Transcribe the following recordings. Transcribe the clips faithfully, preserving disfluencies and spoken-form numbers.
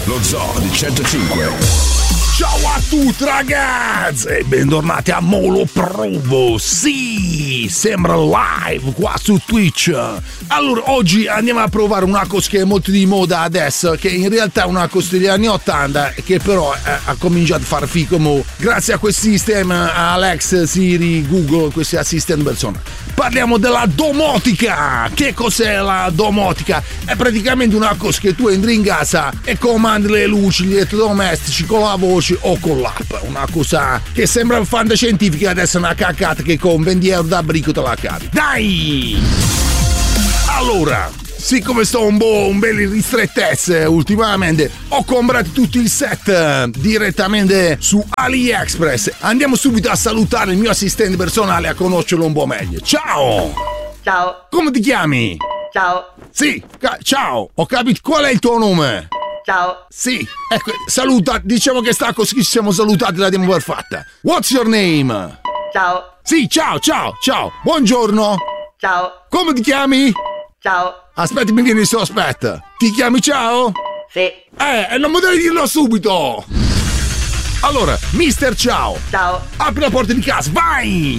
lo Zoo di centocinque. Ciao a tutti ragazzi e bentornati a Molo Provo. Sì, sembra live qua su Twitch. Allora, oggi andiamo a provare una cosa che è molto di moda adesso, che in realtà è una cosa degli anni ottanta, che però eh, ha cominciato a fare figo mo, grazie a questi sistemi Alex, Siri, Google, questi assistenti personali. Parliamo della domotica. Che cos'è la domotica? È praticamente una cosa che tu entri in casa e comandi le luci, gli elettrodomestici con la voce o con l'app. Una cosa che sembra fantascientifica, adesso è una caccata che con venti euro da brico te la cavi. Dai! Allora, siccome sto un po' un bel in ristrettezze ultimamente, ho comprato tutto il set direttamente su AliExpress. Andiamo subito a salutare il mio assistente personale, a conoscerlo un po' meglio. Ciao! Ciao! Come ti chiami? Ciao! Sì, ca- ciao! Ho capito, qual è il tuo nome? Ciao! Sì, ecco, saluta, diciamo che sta così, ci siamo salutati, la diamo per fatta. What's your name? Ciao! Sì, ciao, ciao, ciao, buongiorno! Ciao! Come ti chiami? Ciao! Aspetti, mi viene il sospetto. Ti chiami Ciao? Sì! Eh, non potevi dirlo subito! Allora, mister Ciao! Ciao! Apri la porta di casa, vai!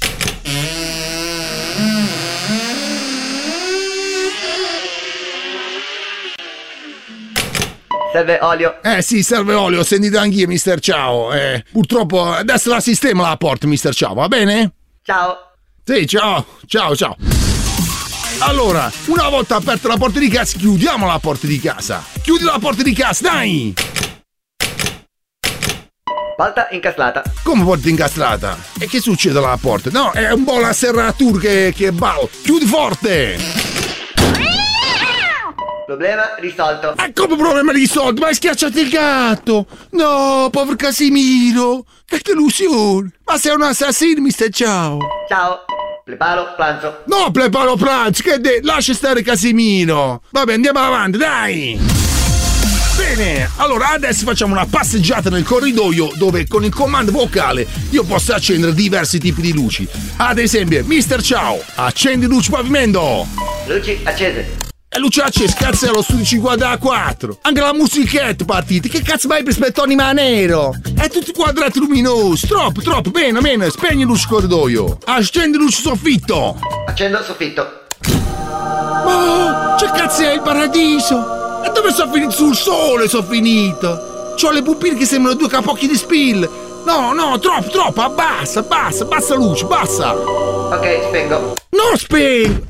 Serve olio? Eh sì, serve olio, ho sentito anch'io, mister Ciao. Eh, purtroppo adesso la sistema la porta, mister Ciao, va bene? Ciao! Sì, ciao, ciao, ciao. Allora, una volta aperta la porta di casa, chiudiamo la porta di casa. Chiudi la porta di casa, dai! Porta incastrata. Come porta incastrata? E che succede alla porta? No, è un po' la serratura che, che balla. Chiudi forte! Problema risolto. E come problema risolto? Ma hai schiacciato il gatto! No, povero Casimiro! Che delusione! Ma sei un assassino, mister Ciao! Ciao! Preparo pranzo. No, preparo pranzo! Che de... Lascia stare Casimiro! Vabbè, andiamo avanti, dai! Bene, allora adesso facciamo una passeggiata nel corridoio dove con il comando vocale io posso accendere diversi tipi di luci. Ad esempio, mister Ciao, accendi luci pavimento! Luci accese. E luce accesa, cazzo, è lo studio cinquantaquattro. Anche la musichetta partita. Che cazzo vai per spettoni nero? È tutti quadrati luminosi. Troppo, troppo. Bene, bene. Spegni luce corridoio. Accendi luce soffitto. Accendo soffitto. Ma che cazzo è il paradiso? E dove sono finito? Sul sole sono finito. C'ho le pupille che sembrano due capocchi di spille. No, no, troppo, troppo. Abbassa, abbassa, abbassa luce, bassa. Ok, spengo. Non spengo.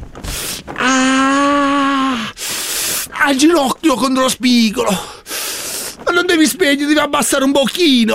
Ah, al ginocchio contro lo spigolo. Ma non devi spegnere, devi abbassare un pochino.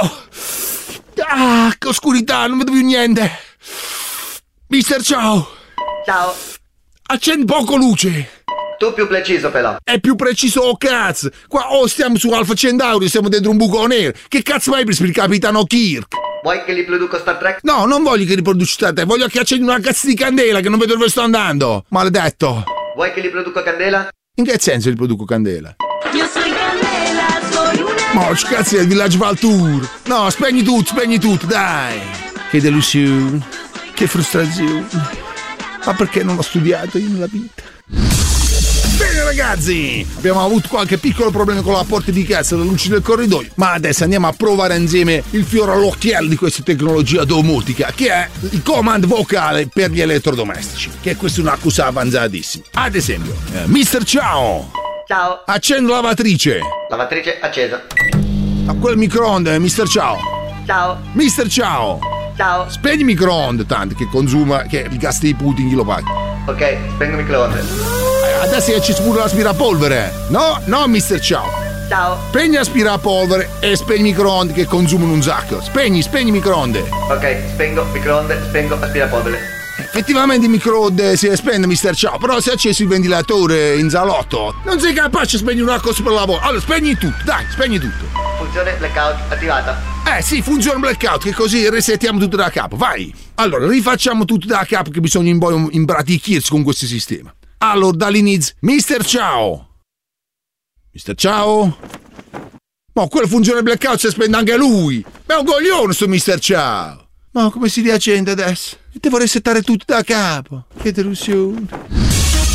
Ah, che oscurità, non vedo più niente. Mister Ciao. Ciao. Accendi poco luce. Tu più preciso però. È più preciso, oh cazzo. Qua oh, stiamo su Alfa Centauri, siamo dentro un buco nero. Che cazzo vai per il capitano Kirk? Vuoi che riproduco Star Trek? No, non voglio che riproduci Star Trek, voglio che accendi una cazzo di candela che non vedo dove sto andando. Maledetto. Vuoi che riproduco candela? In che senso riproduco candela? Io sono candela, sono una... Ma che cazzo è il villaggio Valtour? No, spegni tutto, spegni tutto, dai. Che delusione, che frustrazione. Ma perché non ho studiato io nella vita? Bene ragazzi, abbiamo avuto qualche piccolo problema con la porta di casa, le luci del corridoio, ma adesso andiamo a provare insieme il fiore all'occhiello di questa tecnologia domotica, che è il command vocale per gli elettrodomestici, che questa è una cosa avanzatissima. Ad esempio, eh, mister Ciao, Ciao. accendo la lavatrice. Lavatrice accesa. A quel microonde, mister Ciao. Ciao. Mister Ciao. Ciao. Spegni il microonde, tanto che consuma, che il gas dei Putin chi lo paga. Ok, spengo il microonde. Adesso c'è pure l'aspirapolvere. No, no, mister Ciao. Ciao. Spegni l'aspirapolvere e spegni i microonde che consumano un sacco. Spegni, spegni i microonde. Ok, spengo microonde, spengo aspirapolvere. Effettivamente il microonde si spende, mister Ciao, però se accesi il ventilatore in salotto non sei capace di spegnere una cosa per lavoro. Allora spegni tutto, dai, spegni tutto. Funzione blackout attivata. Eh sì, funziona blackout, che così resettiamo tutto da capo, vai. Allora, rifacciamo tutto da capo che bisogna un po' imbratichirsi con questo sistema. Allora, dall'inizio, mister Ciao. mister Ciao. Ma quello funziona il blackout, si spende anche lui. Ma è un coglione sto mister Ciao. Ma come si riaccende adesso? E devo resettare tutto da capo. Che delusione.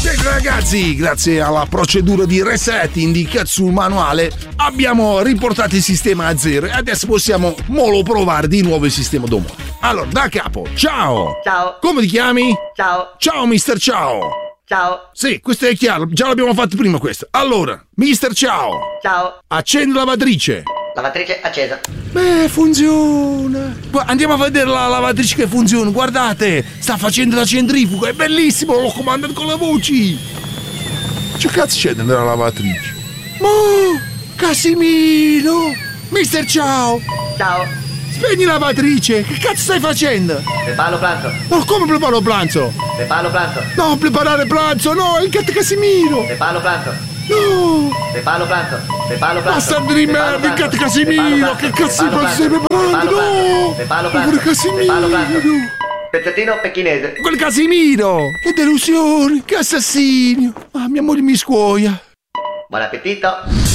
Bene ragazzi, grazie alla procedura di reset indicata sul manuale abbiamo riportato il sistema a zero e adesso possiamo molo provare di nuovo il sistema domotico. Allora, da capo, ciao! Ciao. Come ti chiami? Ciao. Ciao mister Ciao! Ciao. Sì, questo è chiaro, già l'abbiamo fatto prima questo. Allora, mister Ciao! Ciao. Accendi la lavatrice! Lavatrice accesa. Beh, funziona! Gu- Andiamo a vedere la lavatrice che funziona, guardate! Sta facendo la centrifuga, è bellissimo, l'ho comandato con le voci! Che cazzo c'è dentro la lavatrice? Ma Casimiro! mister Ciao! Ciao. Spegni la lavatrice! Che cazzo stai facendo? Preparo pranzo. No, come preparo pranzo? Preparo pranzo. No, preparare pranzo, no, il gatto Casimiro! Preparo pranzo. No! Preparo pranzo. Preparo pranzo. Bastardo di merda, il gatto Casimiro! Che cazzo di stai preparando? No! Preparo Povero pranzo. Preparo pranzo. Casimiro! Pezzettino pechinese. Quel Casimiro! Che delusione! Che assassino! Ah, mia moglie mi scuoia! Buon appetito.